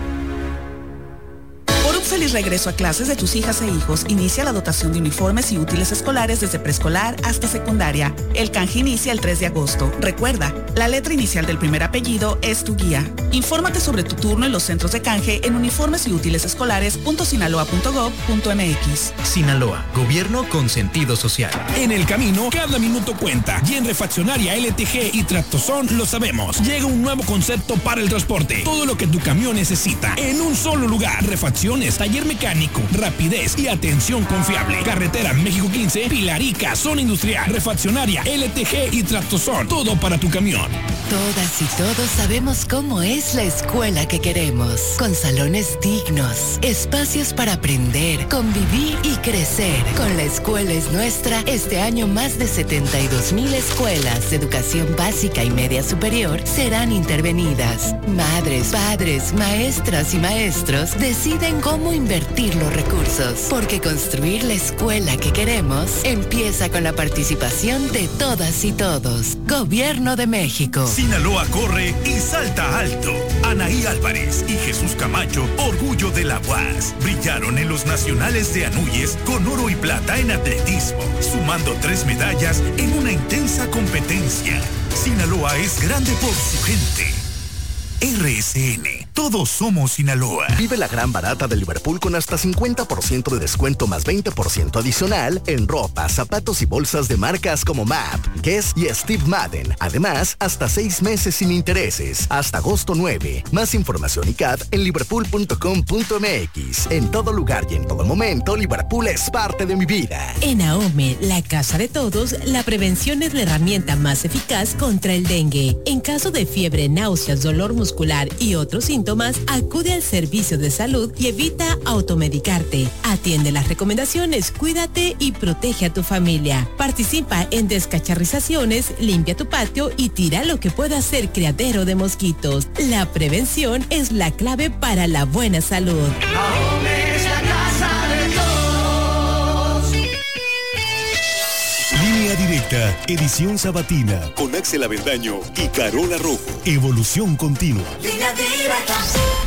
Por un feliz regreso a clases de tus hijas e hijos, inicia la dotación de uniformes y útiles escolares desde preescolar hasta secundaria. El canje inicia el tres de agosto. Recuerda, la letra inicial del primer apellido es tu guía. Infórmate sobre tu turno en los centros de canje en uniformes y útiles escolares punto sinaloa punto gob punto mx. Sinaloa, gobierno con sentido social. En el camino, cada minuto cuenta. Y en Refaccionaria L T G y Tractozón lo sabemos. Llega un nuevo concepto para el transporte. Todo lo que tu camión necesita en un solo lugar. Refacciones, taller mecánico, rapidez y atención confiable. Carretera México quince, Pilarica, zona industrial, refaccionaria, L T G y Tractozón. Todo para tu camión. Todas y todos sabemos cómo es la escuela que queremos. Con salones dignos, espacios para aprender, convivir y crecer. Con La Escuela Es Nuestra, este año más de setenta y dos mil escuelas de educación básica y media superior serán intervenidas. Madres, padres, maestras y maestros deciden cómo invertir los recursos, porque construir la escuela que queremos empieza con la participación de todas y todos. Gobierno de México. Sinaloa corre y salta alto. Anaí Álvarez y Jesús Camacho, orgullo de la U A S, brillaron en los nacionales de Anuyes con oro y plata en atletismo, sumando tres medallas en una intensa competencia. Sinaloa es grande por su gente. R S N, todos somos Sinaloa. Vive la gran barata de Liverpool con hasta cincuenta por ciento de descuento más veinte por ciento adicional en ropa, zapatos y bolsas de marcas como M A P, Guess y Steve Madden. Además, hasta seis meses sin intereses, hasta agosto nueve. Más información y C A D en liverpool punto com punto m x. En todo lugar y en todo momento, Liverpool es parte de mi vida. En AOME, la casa de todos, la prevención es la herramienta más eficaz contra el dengue. En caso de fiebre, náuseas, dolor muscular, muscular y otros síntomas, acude al servicio de salud y evita automedicarte. Atiende las recomendaciones, cuídate y protege a tu familia. Participa en descacharrizaciones, limpia tu patio y tira lo que pueda ser criadero de mosquitos. La prevención es la clave para la buena salud. AOME es la casa de todos. Línea Directa, edición sabatina, con Axel Avendaño y Carola Rojo. Evolución continua. Línea Directa.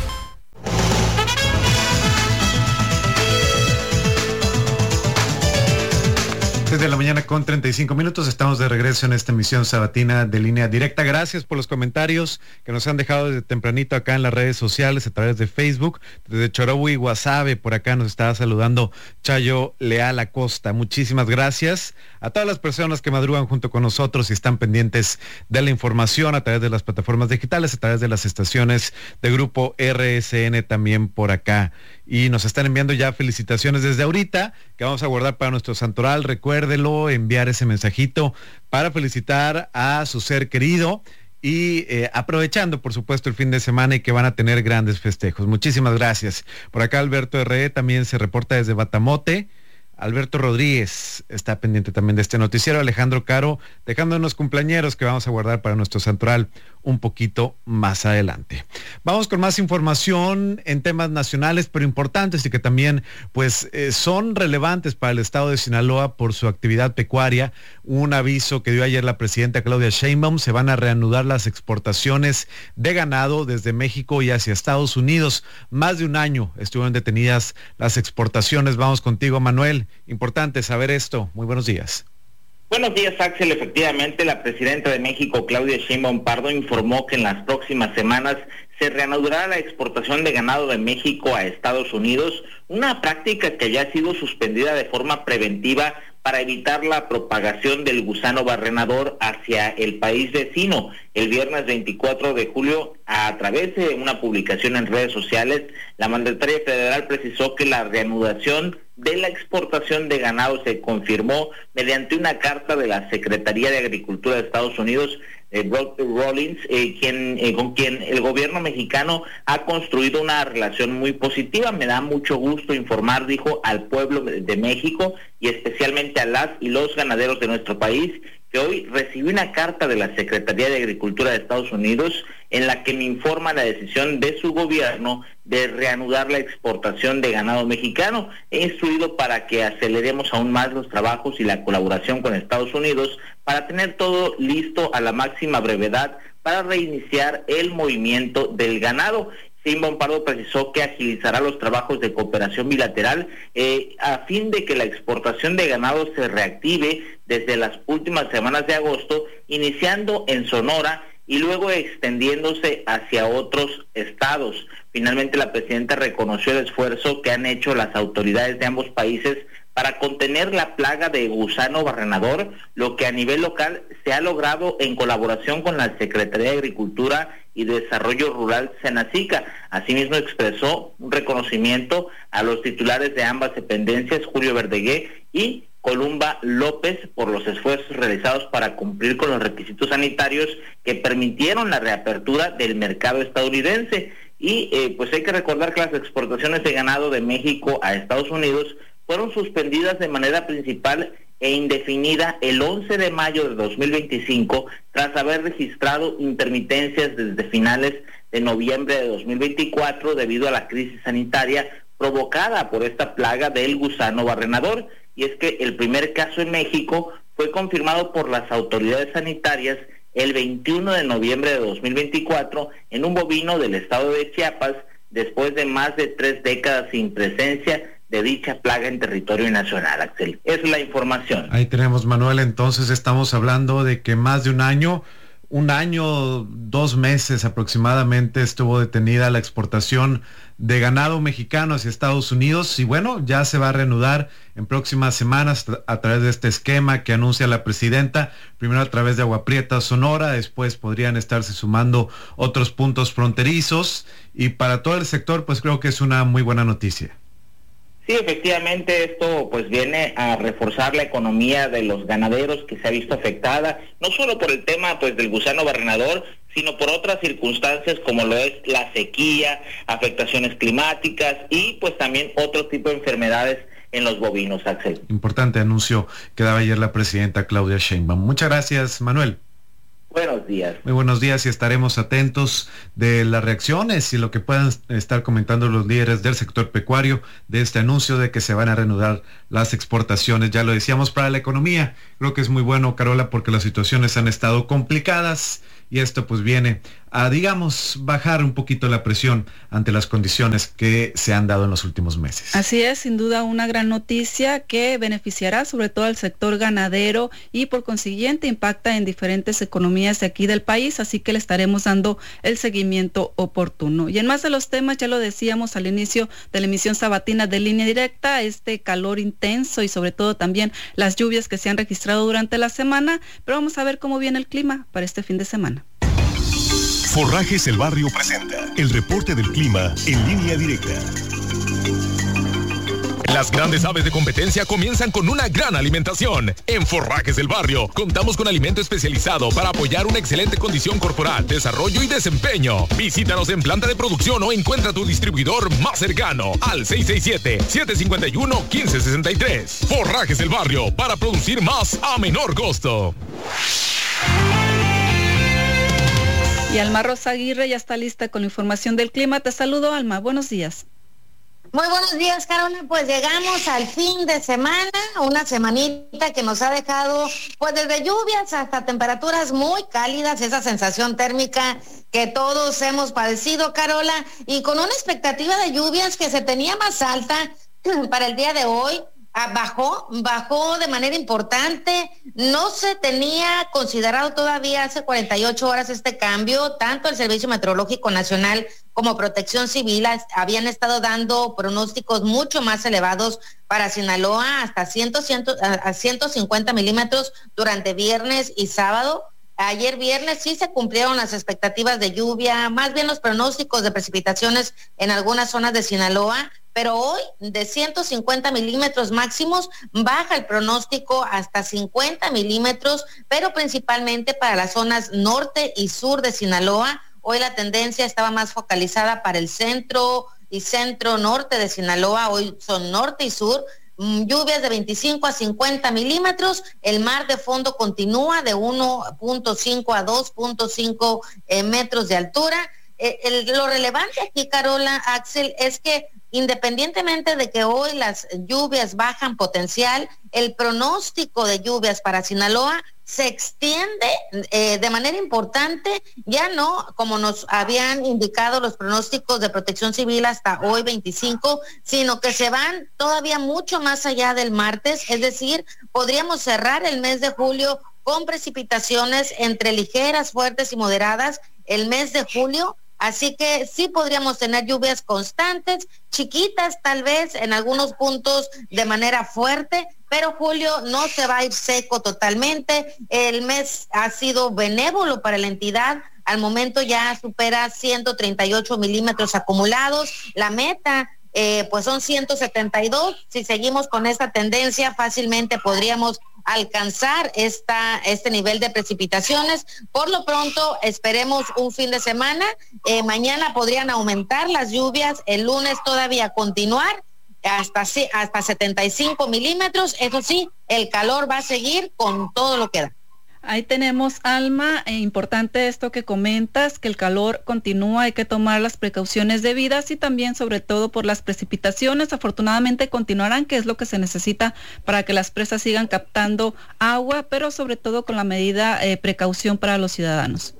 Desde la mañana con treinta y cinco minutos, estamos de regreso en esta emisión sabatina de Línea Directa. Gracias por los comentarios que nos han dejado desde tempranito acá en las redes sociales, a través de Facebook. Desde Chorobu y Guasave, por acá nos estaba saludando Chayo Leal Acosta. Muchísimas gracias a todas las personas que madrugan junto con nosotros y están pendientes de la información a través de las plataformas digitales, a través de las estaciones de Grupo R S N también por acá. Y nos están enviando ya felicitaciones desde ahorita, que vamos a guardar para nuestro santoral. Recuérdelo, enviar ese mensajito para felicitar a su ser querido y eh, aprovechando, por supuesto, el fin de semana y que van a tener grandes festejos. Muchísimas gracias. Por acá Alberto R E también se reporta desde Batamote. Alberto Rodríguez está pendiente también de este noticiero. Alejandro Caro, dejando unos cumpleañeros que vamos a guardar para nuestro santoral un poquito más adelante. Vamos con más información en temas nacionales, pero importantes y que también pues eh, son relevantes para el estado de Sinaloa por su actividad pecuaria. Un aviso que dio ayer la presidenta Claudia Sheinbaum: se van a reanudar las exportaciones de ganado desde México y hacia Estados Unidos. Más de un año estuvieron detenidas las exportaciones. Vamos contigo, Manuel. Importante saber esto. Muy buenos días. Buenos días, Axel. Efectivamente, la presidenta de México, Claudia Sheinbaum Pardo, informó que en las próximas semanas se reanudará la exportación de ganado de México a Estados Unidos, una práctica que ya ha sido suspendida de forma preventiva para evitar la propagación del gusano barrenador hacia el país vecino. El viernes veinticuatro de julio, a través de una publicación en redes sociales, la mandataria federal precisó que la reanudación de la exportación de ganado se confirmó mediante una carta de la Secretaría de Agricultura de Estados Unidos, eh, Rawlings, eh, quien, eh, con quien el gobierno mexicano ha construido una relación muy positiva. Me da mucho gusto informar, dijo, al pueblo de México y especialmente a las y los ganaderos de nuestro país, que hoy recibí una carta de la Secretaría de Agricultura de Estados Unidos en la que me informa la decisión de su gobierno de reanudar la exportación de ganado mexicano. He instruido para que aceleremos aún más los trabajos y la colaboración con Estados Unidos para tener todo listo a la máxima brevedad para reiniciar el movimiento del ganado. Sheinbaum Pardo precisó que agilizará los trabajos de cooperación bilateral eh, a fin de que la exportación de ganado se reactive desde las últimas semanas de agosto, iniciando en Sonora y luego extendiéndose hacia otros estados. Finalmente, la presidenta reconoció el esfuerzo que han hecho las autoridades de ambos países para contener la plaga de gusano barrenador, lo que a nivel local se ha logrado en colaboración con la Secretaría de Agricultura y Desarrollo Rural Senacica. Asimismo expresó un reconocimiento a los titulares de ambas dependencias, Julio Verdegué y Columba López, por los esfuerzos realizados para cumplir con los requisitos sanitarios que permitieron la reapertura del mercado estadounidense. Y eh, pues hay que recordar que las exportaciones de ganado de México a Estados Unidos fueron suspendidas de manera principal e indefinida el once de mayo de dos mil veinticinco, tras haber registrado intermitencias desde finales de noviembre de dos mil veinticuatro debido a la crisis sanitaria provocada por esta plaga del gusano barrenador. Y es que el primer caso en México fue confirmado por las autoridades sanitarias el veintiuno de noviembre de dos mil veinticuatro en un bovino del estado de Chiapas, después de más de tres décadas sin presencia de dicha plaga en territorio nacional, Axel. Es la información. Ahí tenemos, Manuel. Entonces estamos hablando de que más de un año, un año, dos meses aproximadamente estuvo detenida la exportación de ganado mexicano hacia Estados Unidos, y bueno, ya se va a reanudar en próximas semanas a través de este esquema que anuncia la presidenta, primero a través de Agua Prieta, Sonora, después podrían estarse sumando otros puntos fronterizos, y para todo el sector pues creo que es una muy buena noticia. Sí, efectivamente, esto pues viene a reforzar la economía de los ganaderos, que se ha visto afectada, no solo por el tema pues del gusano barrenador, sino por otras circunstancias como lo es la sequía, afectaciones climáticas y pues también otro tipo de enfermedades en los bovinos, Axel. Importante anuncio que daba ayer la presidenta Claudia Sheinbaum. Muchas gracias, Manuel. Buenos días. Muy buenos días, y estaremos atentos de las reacciones y lo que puedan estar comentando los líderes del sector pecuario de este anuncio de que se van a reanudar las exportaciones. Ya lo decíamos, para la economía creo que es muy bueno, Carola, porque las situaciones han estado complicadas y esto pues viene a, digamos, bajar un poquito la presión ante las condiciones que se han dado en los últimos meses. Así es, sin duda una gran noticia que beneficiará sobre todo al sector ganadero y por consiguiente impacta en diferentes economías de aquí del país, así que le estaremos dando el seguimiento oportuno. Y en más de los temas, ya lo decíamos al inicio de la emisión sabatina de Línea Directa, este calor intenso y sobre todo también las lluvias que se han registrado durante la semana, pero vamos a ver cómo viene el clima para este fin de semana. Forrajes El Barrio presenta el reporte del clima en Línea Directa. Las grandes aves de competencia comienzan con una gran alimentación. En Forrajes del Barrio contamos con alimento especializado para apoyar una excelente condición corporal, desarrollo y desempeño. Visítanos en planta de producción o encuentra tu distribuidor más cercano al seis seis siete, siete cinco uno, uno cinco seis tres. Forrajes del Barrio, para producir más a menor costo. Y Alma Rosa Aguirre ya está lista con la información del clima. Te saludo, Alma. Buenos días. Muy buenos días, Carolina. Pues llegamos al fin de semana, una semanita que nos ha dejado pues desde lluvias hasta temperaturas muy cálidas, esa sensación térmica que todos hemos padecido, Carola, y con una expectativa de lluvias que se tenía más alta para el día de hoy. Ah, bajó, bajó de manera importante, no se tenía considerado todavía hace cuarenta y ocho horas este cambio, tanto el Servicio Meteorológico Nacional como Protección Civil habían estado dando pronósticos mucho más elevados para Sinaloa, hasta cien, cien, a ciento cincuenta milímetros durante viernes y sábado. Ayer viernes sí se cumplieron las expectativas de lluvia, más bien los pronósticos de precipitaciones en algunas zonas de Sinaloa, pero hoy de ciento cincuenta milímetros máximos baja el pronóstico hasta cincuenta milímetros, pero principalmente para las zonas norte y sur de Sinaloa. Hoy la tendencia estaba más focalizada para el centro y centro norte de Sinaloa, hoy son norte y sur. Lluvias de veinticinco a cincuenta milímetros, el mar de fondo continúa de uno punto cinco a dos punto cinco eh, metros de altura. Eh, el, lo relevante aquí, Carola, Axel, es que independientemente de que hoy las lluvias bajan potencial, el pronóstico de lluvias para Sinaloa se extiende eh, de manera importante, ya no como nos habían indicado los pronósticos de Protección Civil hasta hoy veinticinco, sino que se van todavía mucho más allá del martes, es decir, podríamos cerrar el mes de julio con precipitaciones entre ligeras, fuertes y moderadas el mes de julio. Así que sí podríamos tener lluvias constantes, chiquitas tal vez en algunos puntos de manera fuerte, pero julio no se va a ir seco totalmente. El mes ha sido benévolo para la entidad. al momento ya supera ciento treinta y ocho milímetros acumulados. La meta eh, pues son ciento setenta y dos. Si seguimos con esta tendencia, fácilmente podríamos alcanzar esta, este nivel de precipitaciones. Por lo pronto, esperemos un fin de semana. Eh, mañana podrían aumentar las lluvias, el lunes todavía continuar hasta, hasta setenta y cinco milímetros. Eso sí, el calor va a seguir con todo lo que da. Ahí tenemos, Alma, eh, importante esto que comentas, que el calor continúa, hay que tomar las precauciones debidas y también sobre todo por las precipitaciones, afortunadamente continuarán, que es lo que se necesita para que las presas sigan captando agua, pero sobre todo con la medida eh, precaución para los ciudadanos.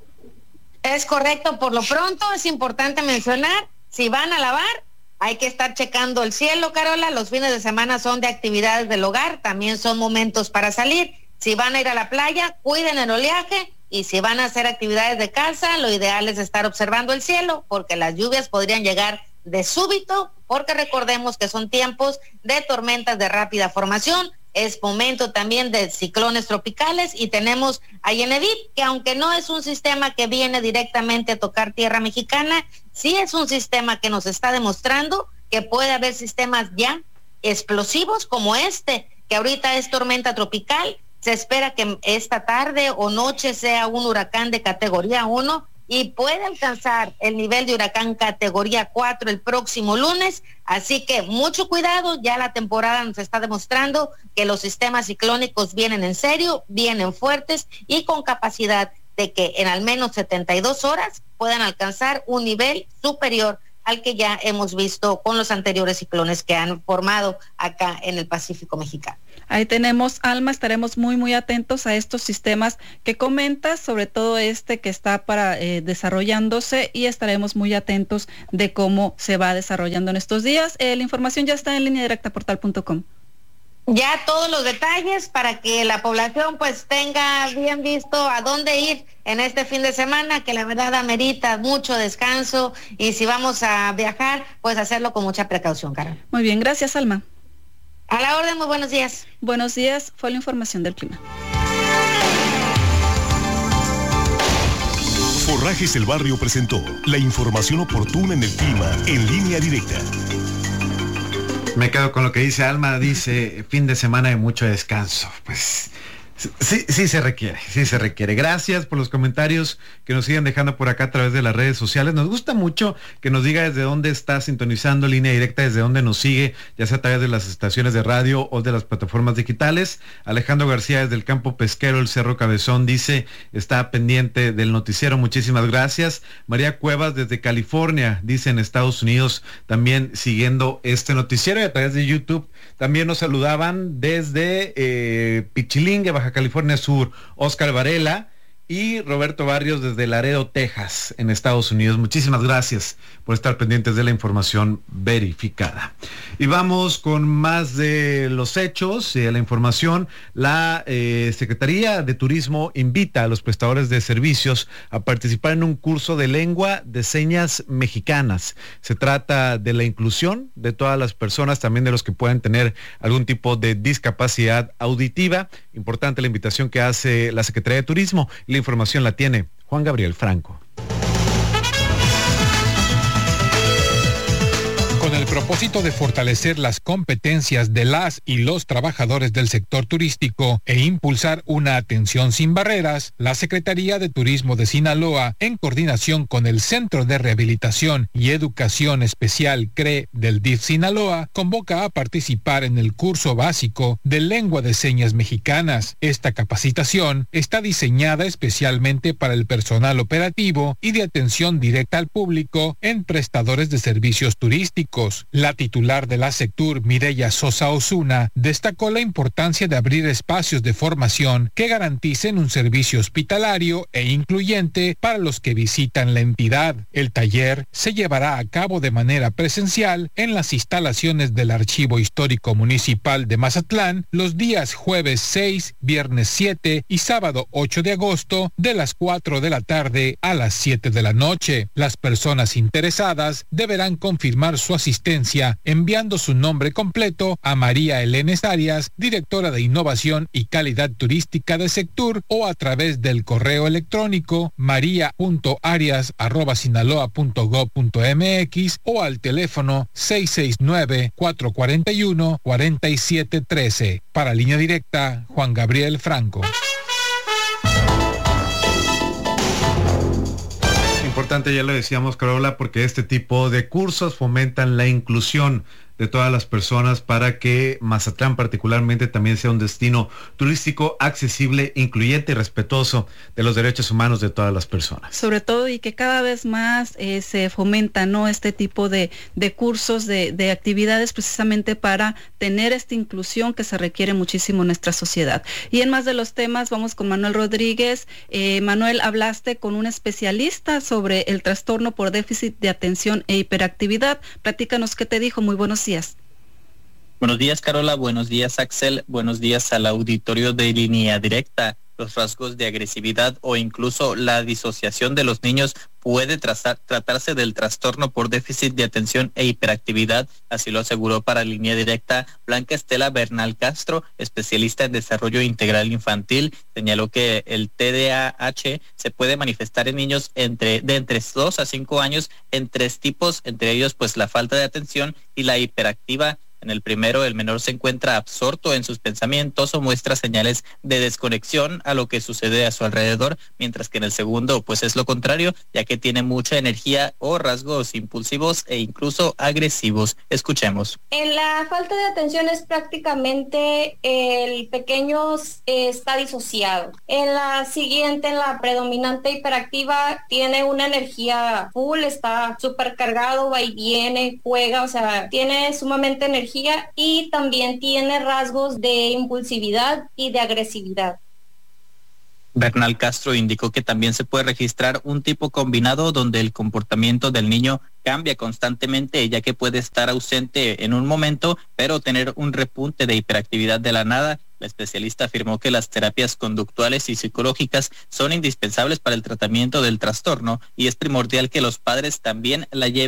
Es correcto, por lo pronto es importante mencionar, si van a lavar, hay que estar checando el cielo, Carola, los fines de semana son de actividades del hogar, también son momentos para salir. Si van a ir a la playa, cuiden el oleaje, y si van a hacer actividades de casa, lo ideal es estar observando el cielo, porque las lluvias podrían llegar de súbito, porque recordemos que son tiempos de tormentas de rápida formación, es momento también de ciclones tropicales, y tenemos a Yenedit, que aunque no es un sistema que viene directamente a tocar tierra mexicana, sí es un sistema que nos está demostrando que puede haber sistemas ya explosivos como este, que ahorita es tormenta tropical. Se espera que esta tarde o noche sea un huracán de categoría uno y puede alcanzar el nivel de huracán categoría cuatro el próximo lunes. Así que mucho cuidado, ya la temporada nos está demostrando que los sistemas ciclónicos vienen en serio, vienen fuertes y con capacidad de que en al menos setenta y dos horas puedan alcanzar un nivel superior al que ya hemos visto con los anteriores ciclones que han formado acá en el Pacífico mexicano. Ahí tenemos, Alma, estaremos muy muy atentos a estos sistemas que comentas, sobre todo este que está para eh, desarrollándose, y estaremos muy atentos de cómo se va desarrollando en estos días. Eh, la información ya está en línea directa portal punto com. Ya todos los detalles para que la población pues tenga bien visto a dónde ir en este fin de semana, que la verdad amerita mucho descanso, y si vamos a viajar, pues hacerlo con mucha precaución, Carol. Muy bien, gracias, Alma. A la orden, muy buenos días. Buenos días, fue la información del clima. Forrajes El Barrio presentó la información oportuna en el clima en Línea Directa. Me quedo con lo que dice Alma, dice fin de semana de mucho descanso. Pues sí, sí se requiere, sí se requiere. Gracias por los comentarios que nos siguen dejando por acá a través de las redes sociales. Nos gusta mucho que nos diga desde dónde está sintonizando Línea Directa, desde dónde nos sigue, ya sea a través de las estaciones de radio o de las plataformas digitales. Alejandro García desde el Campo Pesquero, el Cerro Cabezón, dice, está pendiente del noticiero, muchísimas gracias. María Cuevas desde California, dice, en Estados Unidos, también siguiendo este noticiero, y a través de YouTube también nos saludaban desde eh, Pichilingue, Baja California Sur, Oscar Varela, y Roberto Barrios desde Laredo, Texas, en Estados Unidos. Muchísimas gracias por estar pendientes de la información verificada. Y vamos con más de los hechos y de la información. La eh, Secretaría de Turismo invita a los prestadores de servicios a participar en un curso de lengua de señas mexicanas. Se trata de la inclusión de todas las personas, también de los que puedan tener algún tipo de discapacidad auditiva. Importante la invitación que hace la Secretaría de Turismo. La información la tiene Juan Gabriel Franco. Con el propósito de fortalecer las competencias de las y los trabajadores del sector turístico e impulsar una atención sin barreras, la Secretaría de Turismo de Sinaloa, en coordinación con el Centro de Rehabilitación y Educación Especial C R E del D I F Sinaloa, convoca a participar en el curso básico de lengua de señas mexicanas. Esta capacitación está diseñada especialmente para el personal operativo y de atención directa al público en prestadores de servicios turísticos. La titular de la Sectur, Mireya Sosa Osuna, destacó la importancia de abrir espacios de formación que garanticen un servicio hospitalario e incluyente para los que visitan la entidad. El taller se llevará a cabo de manera presencial en las instalaciones del Archivo Histórico Municipal de Mazatlán los días jueves seis, viernes siete y sábado ocho de agosto de las cuatro de la tarde a las siete de la noche. Las personas interesadas deberán confirmar su asistencia asistencia enviando su nombre completo a María Elenes Arias, directora de Innovación y Calidad Turística de Sectur, o a través del correo electrónico maria punto arias arroba sinaloa punto gob punto mx o al teléfono seis seis nueve, cuatro cuatro uno, cuatro siete uno tres. Para Línea Directa, Juan Gabriel Franco. Importante, ya lo decíamos, Carola, porque este tipo de cursos fomentan la inclusión de todas las personas para que Mazatlán particularmente también sea un destino turístico accesible, incluyente y respetuoso de los derechos humanos de todas las personas. Sobre todo, y que cada vez más eh, se fomenta, ¿no?, este tipo de, de cursos, de, de actividades precisamente para tener esta inclusión que se requiere muchísimo en nuestra sociedad. Y en más de los temas, vamos con Manuel Rodríguez. Eh, Manuel, hablaste con un especialista sobre el trastorno por déficit de atención e hiperactividad. Platícanos qué te dijo. Muy buenos días. Buenos días, Carola. Buenos días, Axel. Buenos días al auditorio de Línea Directa. Los rasgos de agresividad o incluso la disociación de los niños puede trazar, tratarse del trastorno por déficit de atención e hiperactividad, así lo aseguró para Línea Directa Blanca Estela Bernal Castro, especialista en desarrollo integral infantil. Señaló que el T D A H se puede manifestar en niños entre de entre dos a cinco años en tres tipos, entre ellos pues la falta de atención y la hiperactiva. En el primero, el menor se encuentra absorto en sus pensamientos o muestra señales de desconexión a lo que sucede a su alrededor, mientras que en el segundo, pues es lo contrario, ya que tiene mucha energía o rasgos impulsivos e incluso agresivos. Escuchemos. En la falta de atención es prácticamente el pequeño eh, está disociado. En la siguiente, en la predominante hiperactiva, tiene una energía full, está súper cargado, va y viene, juega, o sea, tiene sumamente energía y también tiene rasgos de impulsividad y de agresividad. Bernal Castro indicó que también se puede registrar un tipo combinado donde el comportamiento del niño cambia constantemente, ya que puede estar ausente en un momento, pero tener un repunte de hiperactividad de la nada. La especialista afirmó que las terapias conductuales y psicológicas son indispensables para el tratamiento del trastorno y es primordial que los padres también la lleven